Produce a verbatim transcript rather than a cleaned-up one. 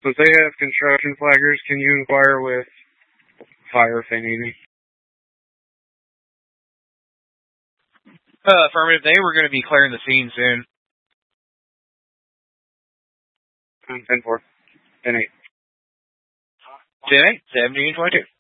Since they have construction flaggers, can you inquire with fire if they need me? Uh, affirmative. They were going to be clearing the scene soon. ten four. ten eight. ten eight. seventeen twenty-two.